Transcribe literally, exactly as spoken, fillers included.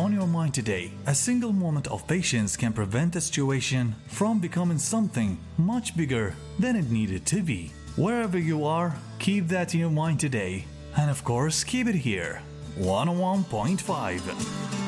on your mind today. A single moment of patience can prevent a situation from becoming something much bigger than it needed to be. Wherever you are, keep that in your mind today. And of course, keep it here. one oh one point five.